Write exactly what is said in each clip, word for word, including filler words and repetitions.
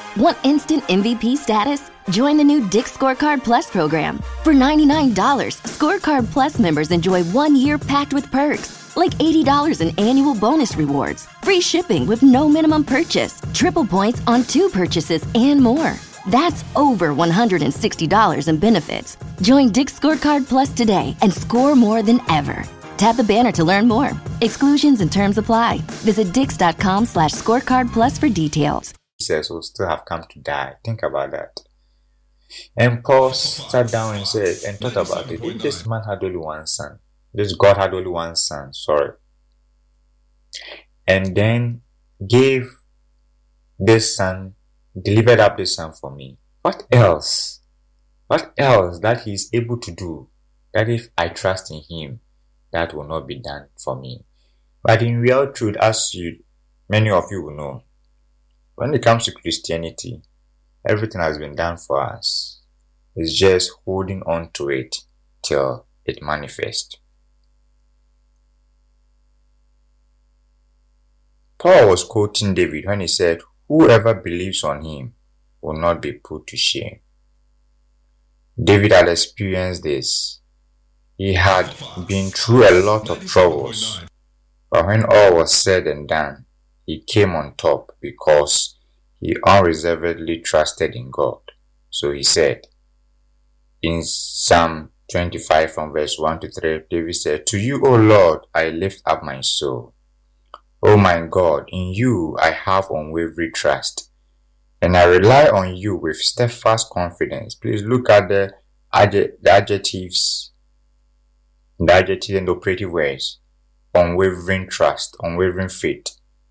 Want instant M V P status? Join the new Dick's Scorecard Plus program. For ninety-nine dollars, Scorecard Plus members enjoy one year packed with perks, like eighty dollars in annual bonus rewards, free shipping with no minimum purchase, triple points on two purchases, and more. That's over one hundred sixty dollars in benefits. Join Dick's Scorecard Plus today and score more than ever. Tap the banner to learn more. Exclusions and terms apply. Visit dix.com slash scorecard plus for details. Jesus will still have come to die. Think about that. And Paul sat down and said and thought about it. If this man had only one son, this God had only one son, sorry, and then gave this son, delivered up this son for me, what else? What else that he is able to do, that if I trust in him, that will not be done for me? But in real truth, as you, many of you will know, when it comes to Christianity, everything has been done for us. It's just holding on to it till it manifests. Paul was quoting David when he said, "Whoever believes on him will not be put to shame." David had experienced this. He had been through a lot of troubles, but when all was said and done, he came on top because he unreservedly trusted in God. So he said, in Psalm twenty-five from verse one to three, David said, "To you, O Lord, I lift up my soul. O my God, in you I have unwavering trust, and I rely on you with steadfast confidence." Please look at the, adje- the adjectives, the adjectives and the operative words. Unwavering trust, unwavering faith,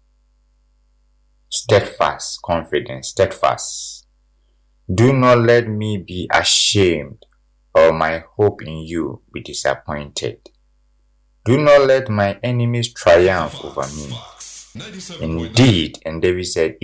steadfast confidence, steadfast. "Do not let me be ashamed, or my hope in you be disappointed. Do not let my enemies triumph over me." Indeed, and David said,